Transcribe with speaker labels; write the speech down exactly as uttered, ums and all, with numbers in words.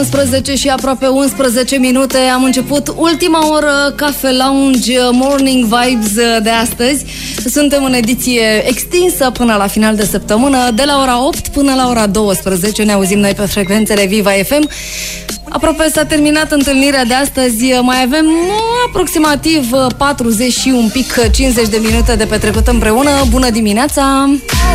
Speaker 1: unsprezece și aproape unsprezece minute. Am început ultima oră Cafe Lounge Morning Vibes de astăzi. Suntem în ediție extinsă până la final de săptămână. De la ora opt până la ora douăsprezece ne auzim noi pe frecvențele Viva F M. Aproape s-a terminat întâlnirea de astăzi. Mai avem aproximativ patruzeci și un pic, cincizeci de minute de petrecut împreună. Bună dimineața!